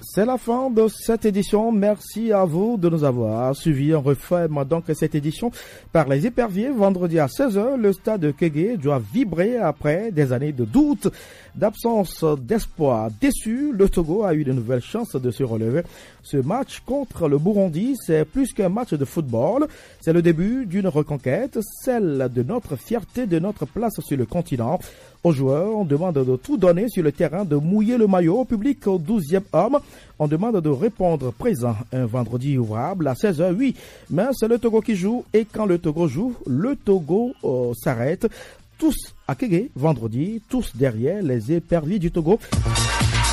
C'est la fin de cette édition. Merci à vous de nous avoir suivis. On referme donc cette édition par les éperviers. Vendredi à 16h, le stade Kégué doit vibrer après des années de doute, d'absence d'espoir. Déçu, le Togo a eu de nouvelles chances de se relever. Ce match contre le Burundi, c'est plus qu'un match de football. C'est le début d'une reconquête, celle de notre fierté, de notre place sur le continent. Aux joueurs, on demande de tout donner sur le terrain, de mouiller le maillot. Au public, au 12e homme, on demande de répondre présent. Un vendredi ouvrable à 16h, oui, mais c'est le Togo qui joue. Et quand le Togo joue, le Togo s'arrête. Tous à Kégué, vendredi, tous derrière les éperviers du Togo.